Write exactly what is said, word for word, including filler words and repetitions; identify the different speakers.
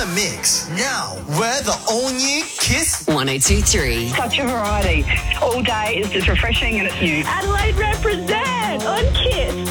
Speaker 1: summer mix. Now, we're the all-new Kiss
Speaker 2: one oh two three.
Speaker 3: Such a variety. All day is just refreshing and it's new.
Speaker 4: Adelaide represent on Kiss.